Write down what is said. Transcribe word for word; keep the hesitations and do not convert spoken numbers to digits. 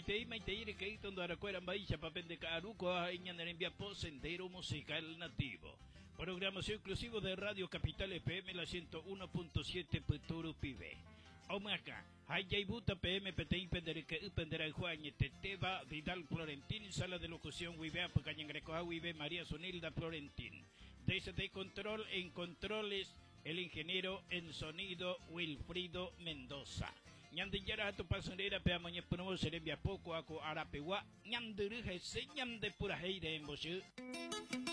Maite Maite ire que donde aracuera maisha papel de caruco a envía por Sendero Musical Nativo. Programación exclusivo de Radio Capital F M la ciento uno punto siete Puturu Pibe. Omaca, Hayaybuta P M P T I Pendereque Upendera Juan Teteba Vidal Florentín, sala de locución Wibea Pacañangrecoa Wibe María Sonilda Florentín. Desde control en controles el ingeniero en sonido Wilfrido Mendoza. Ñandillara a tu pasonera pe amañe promo serembia poco ako arapewa ñanduruja se ñande pura heire en bosu.